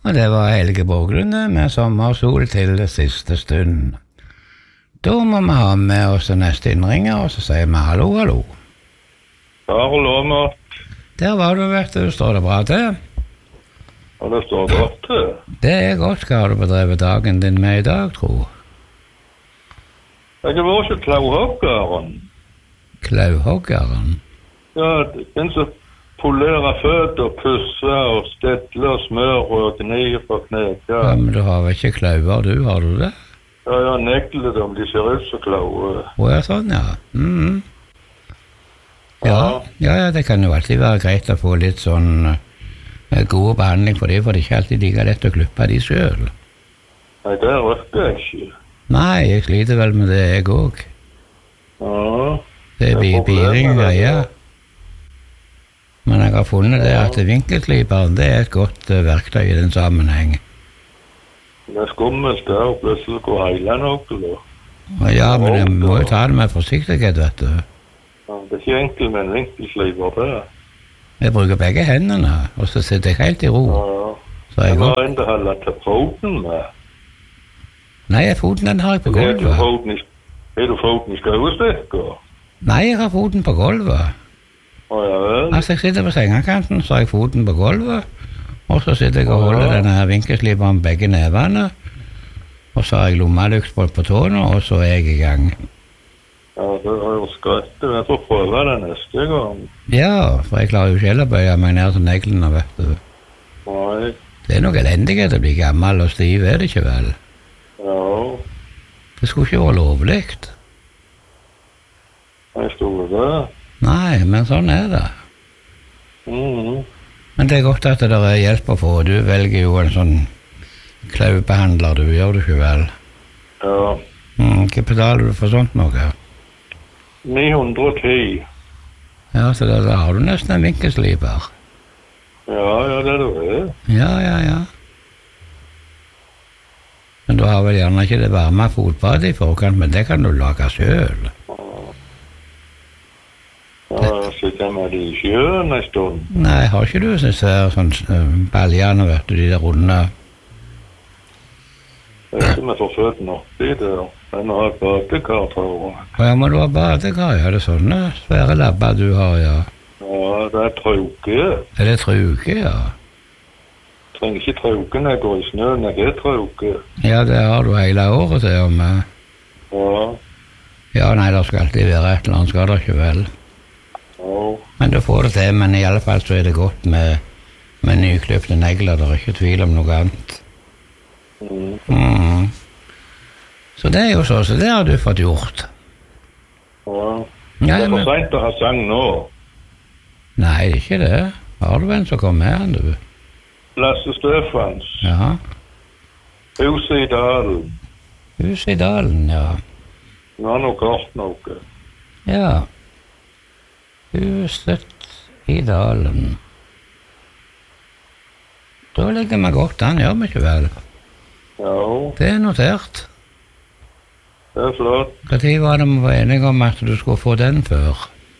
Og det var Helge Borglund med sommersol til det siste stund. Da må vi ha med oss den neste innringer, og så sier vi hallo, hallo. Hallo, Mart. Der var du, vet du. Står det bra til? Ja, det står bra til. Det er godt. Hva har du bedrevet dagen din med i dag, tro? Jeg var ikke klauhoggeren. Klauhoggeren? Ja, den som polerer føtter, pusser og stedler og smør og gnir for kneker. Ja, men du har vel ikke klauer, du? Har du det? Ja, jeg negler dem. De ser ut som klauer. Å, ja, sånn, ja. Ja, det kan jo alltid være greit å få litt sånn god behandling for det er ikke alltid like lett å klippe de selv. Nei, det røkker jeg ikke. Nei, jeg sliter vel med det, jeg òg. Ja. Det blir biring og greier. Men jeg har funnet det at vinkelkliperen, det er et godt verktøy i den sammenhengen. Det er skummelt der, og plutselig går hele noe, da. Ja, men jeg må jo ta det med forsiktighet, vet du. Ja, det er ikke enkelt med en vinkelsliper der. Jeg bruker begge hendene, og så sitter jeg helt i ro. Ja. Jeg har enda heller til foten med. Nei, foten den har jeg på gulvet. Er du foten i skauestikker? Nei, jeg har foten på gulvet. Å, ja vel. Altså, jeg sitter på sengekanten, så har jeg foten på gulvet, og så sitter jeg og holder denne her vinkelsliperen med begge nevene, og så har jeg lommelykt på tåene, og så er jeg i gang. Ja, det har jo skrøtt. Jeg får prøve det neste gang. Ja, for jeg klarer jo ikke heller å bøye meg ned til neglene, vet du. Nei. Det er nok elendighet å bli gammel og stiv, er det ikke vel? Ja. Det skulle ikke være lovligt. Jeg stod det. Nei, men sånn er det. Men det er godt at det er hjelp å få. Du velger jo en sånn klaubehandler, du gjør det ikke vel? Ja. Hva betaler du for sånt noe? 910. Ja, så da har du nesten en vinkelsliper. Ja, det er det. Ja. Men du har vel gjerne ikke det varme fotbadet i forkant, men det kan du lage selv. Ja, sitter med de i sjøen en stund. Nei, har ikke du sånn baljene, vet du, de der runde? Det er ikke med for føttene oppi det. Den har et badekar, tror jeg. Ja, men du har badekar, ja, det er sånne svære labber du har, ja. Ja, det er trauke. Er det trauke, ja? Jeg trenger ikke trauke når jeg går i snøen, jeg er trauke. Ja, det har du hele året til og med. Ja. Ja, nei, det skal alltid være et eller annet, skal det ikke vel? Ja. Men du får det til, men i alle fall så er det godt med nykløpte negler, det er ikke tvil om noe annet. Så det er jo så det har du fått gjort. Ja. Det er for sent å ha sang nå. Nei, det er ikke det. Har du en som kommer med han, du? Lasse Stefans. Ja. Huset i Dalen. Huset i Dalen, ja. Nå har noe kort noe. Ja. Huset i Dalen. Da ligger vi godt an, gjør vi ikke vel? Ja. Det er notert. Det er flott. Hva tid var det vi var enige om at du skulle få den før?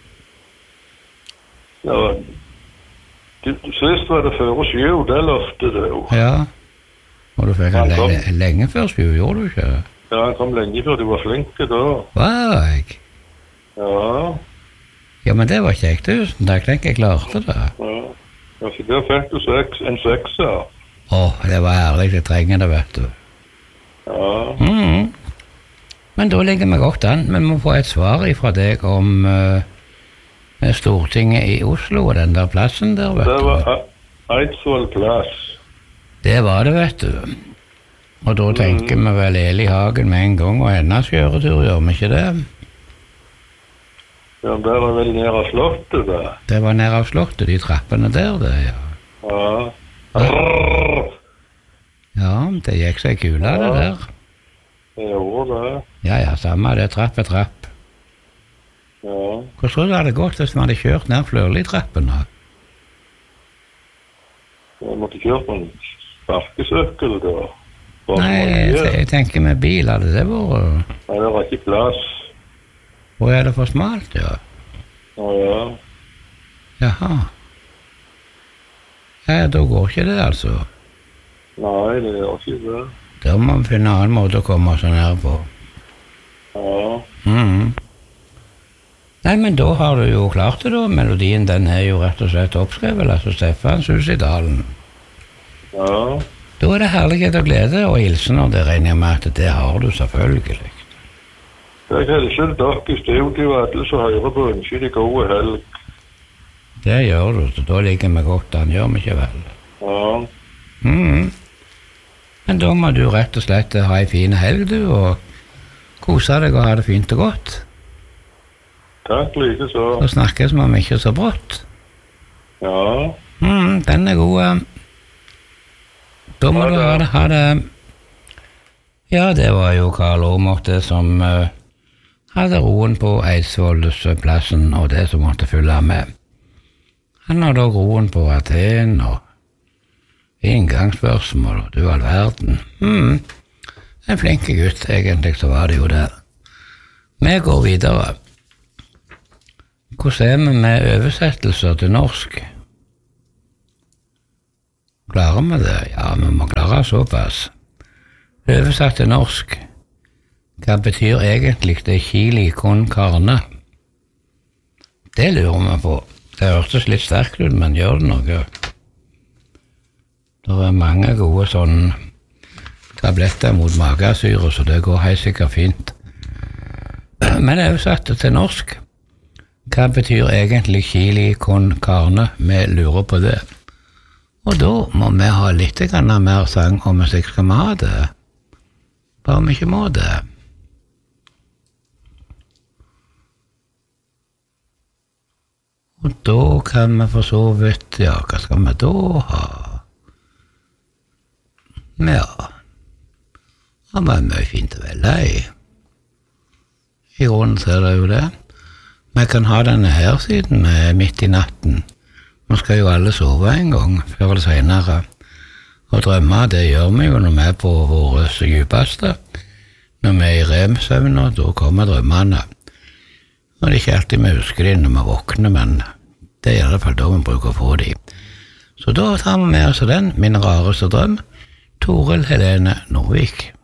Ja, sist var det før 7, det løftet det jo. Ja, og du fikk han lenge før 7, gjorde du ikke? Ja, han kom lenge før, du var flinke da. Var jeg? Ja. Ja, men det var kjekt, tusen takk, jeg klarte det. Ja, så der fikk du en 6-er. Det var herlig, jeg trenger det, vet du. Ja. Men da ligger vi godt an. Vi må få et svar fra deg om Stortinget i Oslo og den der plassen der, vet du. Det var Eidsvoll plass. Det var det, vet du. Og da tenker vi vel Eli Hagen med en gang, og hennes kjøretur, gjør vi ikke det? Ja, det var vel nede av slottet, da. Det var nede av slottet, de trappene der, det, ja. Ja, det gikk seg kula, det der. Det gjorde det. Ja, samme, det er trapp. Ja. Hvor tror du det hadde gått hvis vi hadde kjørt ned Flørli-trappene? Jeg måtte kjøre på en sparkesøkkel da. Nei, jeg tenker med bil hadde det vært... Nei, det var ikke plass. Hvor er det for smalt, ja? Ja. Jaha. Ja, da går ikke det, altså. Nei, det gjør ikke det. Da må vi finne en annen måte å komme oss ned på. Ja. Nei, men da har du jo klart det da. Melodien, den er jo rett og slett oppskrevet, altså Steffans hus i dalen. Ja. Da er det herlighet og glede og hilsener, det regner jeg med at det har du selvfølgelig. Jeg hilser dere i studio og alle som hører på ønsker de gode helg. Det gjør du, så da ligger vi godt an, gjør vi ikke vel? Ja. Men da må du rett og slett ha en fin helg du, og kose deg og ha det fint og godt. Takk like så. Så snakkes vi om ikke så brått. Ja. Den er god. Da må du ha det. Ja, det var jo Karl Ormort det som hadde roen på Eidsvollsplassen og det som måtte følge med. Han har da roen på Aten og inngangsspørsmål og du all verden. En flink gutt, egentlig så var det jo det. Vi går videre. Hvordan er vi med oversettelser til norsk? Klarer vi det? Ja, vi må klare såpass. Oversatt til norsk. Hva betyr egentlig det chili con carne? Det lurer vi på. Det hørtes litt sterkt ut, men gjør det noe? Det er mange gode sånne tabletter mot magesyre, så det går helt sikkert fint. Men oversatt til norsk. Hva betyr egentlig chili con carne? Vi lurer på det. Og da må vi ha litt mer sang og musikk. Skal vi ha det? Bare vi ikke må det. Og da kan vi for så vidt, ja, hva skal vi da ha? Ja, det var mye fint å velge i. I grunnen ser det jo det. Vi kan ha denne her siden vi er midt i natten. Nå skal jo alle sove en gang, før eller senere. Og drømme, det gjør vi jo når vi er på våre djupeste. Når vi er i rem-søvn, da kommer drømmene. Og det er ikke alltid vi husker det når vi våkner, men det er i alle fall da vi bruker å få de. Så da tar vi med oss den, min rareste drøm, Toril Helene Norvik.